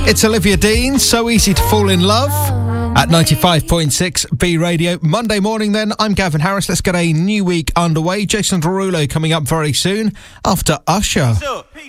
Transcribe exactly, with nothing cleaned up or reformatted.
It's Olivia Dean, So Easy to Fall in Love at ninety-five point six B Radio. Monday morning then, I'm Gavin Harris. Let's get a new week underway. Jason Derulo coming up very soon after Usher.